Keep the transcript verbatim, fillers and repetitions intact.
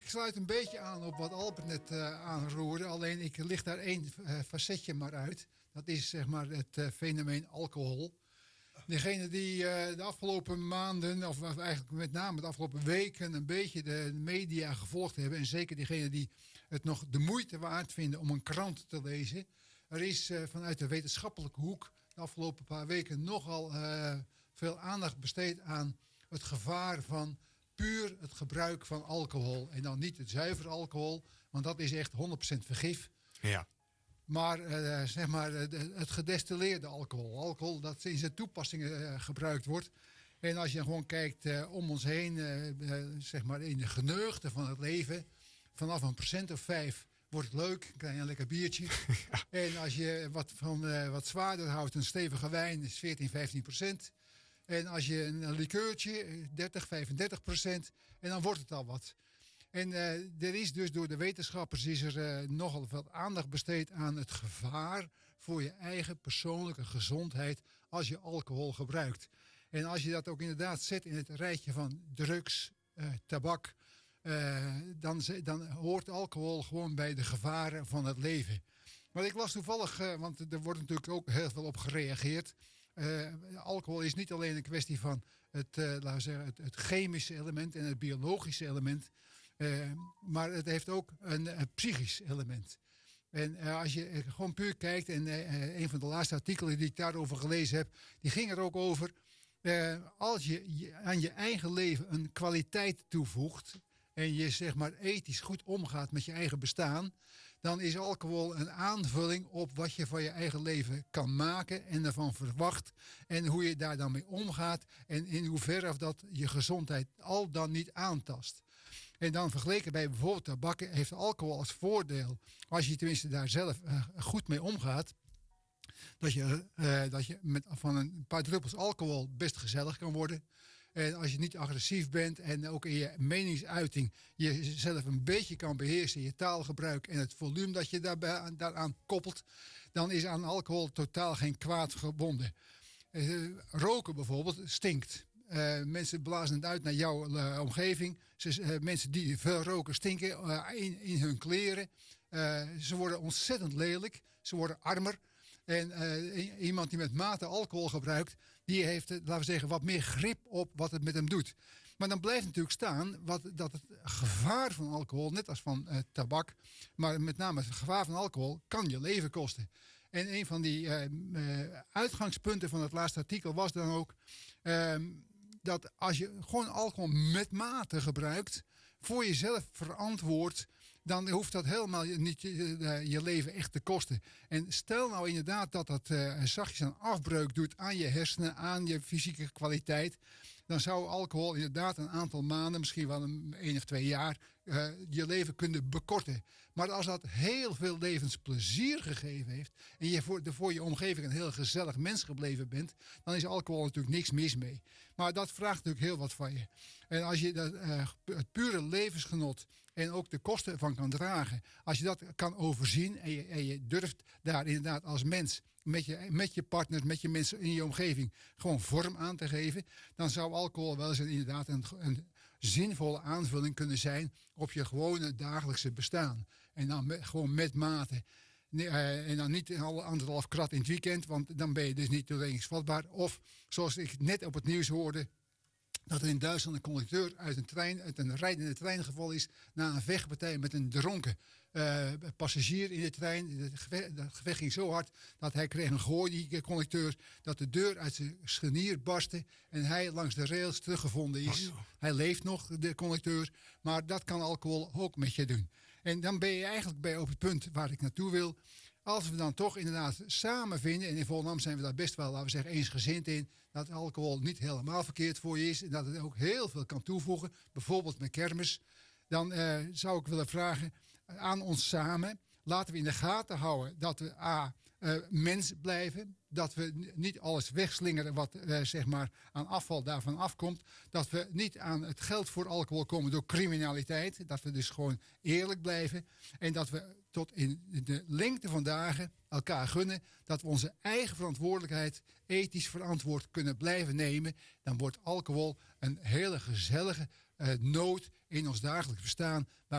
sluit een beetje aan op wat Albert net uh, aanroerde. Alleen ik licht daar één uh, facetje maar uit. Dat is zeg maar het uh, fenomeen alcohol. Degene die uh, de afgelopen maanden, of eigenlijk met name de afgelopen weken, een beetje de media gevolgd hebben. En zeker diegenen die het nog de moeite waard vinden om een krant te lezen. Er is uh, vanuit de wetenschappelijke hoek de afgelopen paar weken nogal uh, veel aandacht besteed aan het gevaar van puur het gebruik van alcohol. En dan niet het zuiver alcohol, want dat is echt honderd procent vergif. Ja. Maar, uh, zeg maar uh, het gedestilleerde alcohol. Alcohol dat in zijn toepassingen uh, gebruikt wordt. En als je gewoon kijkt uh, om ons heen, uh, uh, zeg maar in de geneugten van het leven. Vanaf een procent of vijf wordt het leuk. Krijg je een lekker biertje. Ja. En als je wat, van, uh, wat zwaarder houdt, een stevige wijn is veertien, vijftien procent. En als je een likeurtje, dertig, vijfendertig procent. En dan wordt het al wat. En uh, er is dus door de wetenschappers is er uh, nogal veel aandacht besteed aan het gevaar voor je eigen persoonlijke gezondheid als je alcohol gebruikt. En als je dat ook inderdaad zet in het rijtje van drugs, uh, tabak, uh, dan, dan hoort alcohol gewoon bij de gevaren van het leven. Maar ik las toevallig, uh, want er wordt natuurlijk ook heel veel op gereageerd. Uh, alcohol is niet alleen een kwestie van het, uh, laten we zeggen, het, het chemische element en het biologische element. Uh, maar het heeft ook een, een psychisch element. En uh, als je uh, gewoon puur kijkt, en uh, een van de laatste artikelen die ik daarover gelezen heb, die ging er ook over. Uh, als je, je aan je eigen leven een kwaliteit toevoegt en je zeg maar ethisch goed omgaat met je eigen bestaan, dan is alcohol een aanvulling op wat je van je eigen leven kan maken en ervan verwacht. En hoe je daar dan mee omgaat en in hoeverre dat je gezondheid al dan niet aantast. En dan vergeleken bij bijvoorbeeld tabak heeft alcohol als voordeel, als je tenminste daar zelf uh, goed mee omgaat, dat je, uh, dat je met, van een paar druppels alcohol best gezellig kan worden. En als je niet agressief bent en ook in je meningsuiting jezelf een beetje kan beheersen, je taalgebruik en het volume dat je daarbij, daaraan koppelt, dan is aan alcohol totaal geen kwaad verbonden. Uh, roken bijvoorbeeld stinkt. Uh, mensen blazen het uit naar jouw uh, omgeving. Ze, uh, mensen die veel roken stinken uh, in, in hun kleren. Uh, ze worden ontzettend lelijk. Ze worden armer. En uh, iemand die met mate alcohol gebruikt, die heeft, uh, laten we zeggen, wat meer grip op wat het met hem doet. Maar dan blijft natuurlijk staan wat, dat het gevaar van alcohol, net als van uh, tabak, maar met name het gevaar van alcohol, kan je leven kosten. En een van die uh, uh, uitgangspunten van het laatste artikel was dan ook Uh, dat als je gewoon alcohol met mate gebruikt, voor jezelf verantwoord, dan hoeft dat helemaal niet je, je leven echt te kosten. En stel nou inderdaad dat dat uh, zachtjes een afbreuk doet aan je hersenen, aan je fysieke kwaliteit, dan zou alcohol inderdaad een aantal maanden, misschien wel een één of twee jaar, uh, je leven kunnen bekorten. Maar als dat heel veel levensplezier gegeven heeft en je voor, de, voor je omgeving een heel gezellig mens gebleven bent, dan is alcohol natuurlijk niks mis mee. Maar dat vraagt natuurlijk heel wat van je. En als je dat, uh, het pure levensgenot en ook de kosten van kan dragen, als je dat kan overzien en je, en je durft daar inderdaad als mens met je, met je partner, met je mensen in je omgeving gewoon vorm aan te geven, dan zou alcohol wel eens inderdaad een, een zinvolle aanvulling kunnen zijn op je gewone dagelijkse bestaan. En dan met, gewoon met mate. Nee, uh, en dan niet een anderhalf krat in het weekend, want dan ben je dus niet toeledingsvatbaar. Of zoals ik net op het nieuws hoorde, dat er in Duitsland een conducteur uit een trein, uit een rijdende trein gevallen is na een vechtpartij met een dronken uh, passagier in de trein. Het gevecht, dat gevecht ging zo hard dat hij kreeg een gooi, die conducteur, dat de deur uit zijn scharnier barstte en hij langs de rails teruggevonden is. Oh, hij leeft nog, de conducteur, maar dat kan alcohol ook met je doen. En dan ben je eigenlijk bij op het punt waar ik naartoe wil. Als we dan toch inderdaad samen vinden, en in Volendam zijn we daar best wel, laten we zeggen, eensgezind in, dat alcohol niet helemaal verkeerd voor je is en dat het ook heel veel kan toevoegen, bijvoorbeeld met kermis, dan uh, zou ik willen vragen aan ons samen, laten we in de gaten houden dat we a, uh, mens blijven, dat we niet alles wegslingeren wat uh, zeg maar aan afval daarvan afkomt, dat we niet aan het geld voor alcohol komen door criminaliteit, dat we dus gewoon eerlijk blijven en dat we tot in de lengte van dagen elkaar gunnen dat we onze eigen verantwoordelijkheid ethisch verantwoord kunnen blijven nemen. Dan wordt alcohol een hele gezellige uh, noot in ons dagelijks bestaan.